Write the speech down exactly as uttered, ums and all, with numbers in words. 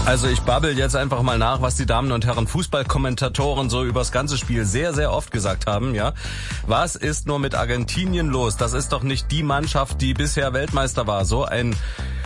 Also ich babbel jetzt einfach mal nach, was die Damen und Herren Fußballkommentatoren so übers ganze Spiel sehr, sehr oft gesagt haben, ja. Was ist nur mit Argentinien los? Das ist doch nicht die Mannschaft, die bisher Weltmeister war. So ein